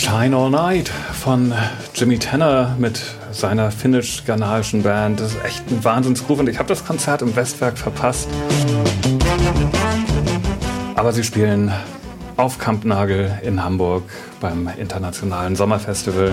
Shine All Night von Jimmy Tenor mit seiner finnisch-ghanaischen Band. Das ist echt ein Wahnsinnsgroove und ich habe das Konzert im Westwerk verpasst. Aber sie spielen auf Kampnagel in Hamburg beim Internationalen Sommerfestival.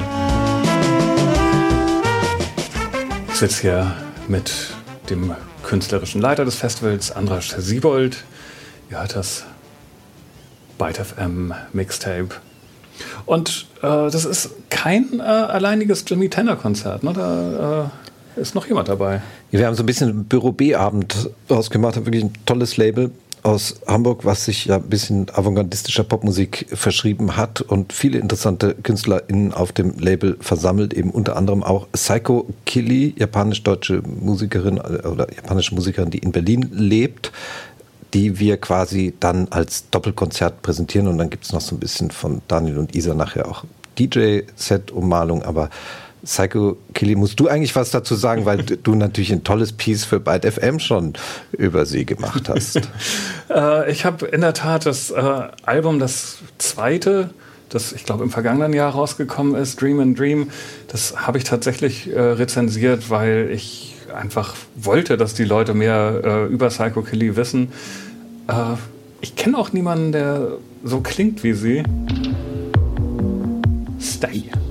Ich sitze hier mit dem künstlerischen Leiter des Festivals, Andras Siebold. Ihr hört das Byte FM Mixtape. Und das ist kein alleiniges Jimmy Tenor-Konzert, ne? Da ist noch jemand dabei. Wir haben so ein bisschen Büro B-Abend ausgemacht, haben wirklich ein tolles Label aus Hamburg, was sich ja ein bisschen avantgardistischer Popmusik verschrieben hat und viele interessante KünstlerInnen auf dem Label versammelt, eben unter anderem auch Saiko Kili, japanisch-deutsche Musikerin oder japanische Musikerin, die in Berlin lebt, die wir quasi dann als Doppelkonzert präsentieren. Und dann gibt es noch so ein bisschen von Daniel und Isa nachher auch DJ-Set-Ummalung. Aber Saiko Kili, musst du eigentlich was dazu sagen, weil du natürlich ein tolles Piece für Byte FM schon über sie gemacht hast. Ich habe in der Tat das Album, das zweite, das ich glaube im vergangenen Jahr rausgekommen ist, Dream and Dream, das habe ich tatsächlich rezensiert, weil ich einfach wollte, dass die Leute mehr über Saiko Kili wissen. Ich kenne auch niemanden, der so klingt wie sie. Stay.